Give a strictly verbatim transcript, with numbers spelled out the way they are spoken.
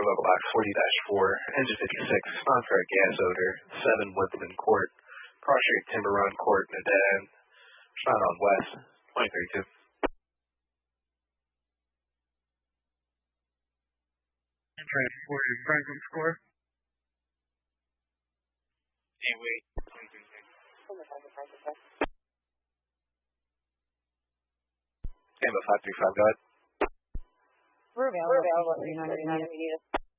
Carlo Block forty dash four, engine fifty-six, on for a gas odor, seven Woodland Court, cross street Timber Run Court, and a dead end. Respond on West, twenty-three two. Transport is Franklin Square. Hey, wait. twenty-three six. Tampa five three five, go ahead. We're available. We're available. You know, you know,